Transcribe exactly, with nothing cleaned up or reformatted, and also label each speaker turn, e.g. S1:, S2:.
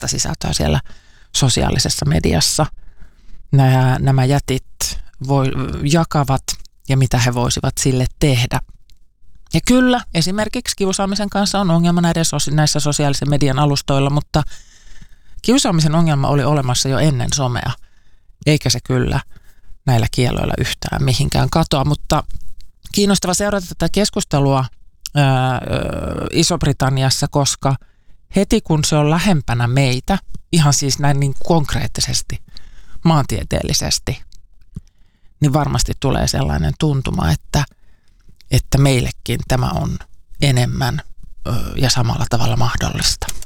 S1: tällaista sisältöä siellä sosiaalisessa mediassa nämä, nämä jätit voi, jakavat ja mitä he voisivat sille tehdä. Ja kyllä, esimerkiksi kiusaamisen kanssa on ongelma näiden, näissä sosiaalisen median alustoilla, mutta kiusaamisen ongelma oli olemassa jo ennen somea, eikä se kyllä näillä kielloilla yhtään mihinkään katoa, mutta kiinnostava seurata tätä keskustelua ää, Iso-Britanniassa, koska heti kun se on lähempänä meitä, ihan siis näin niin konkreettisesti, maantieteellisesti, niin varmasti tulee sellainen tuntuma, että, että meillekin tämä on enemmän ö, ja samalla tavalla mahdollista.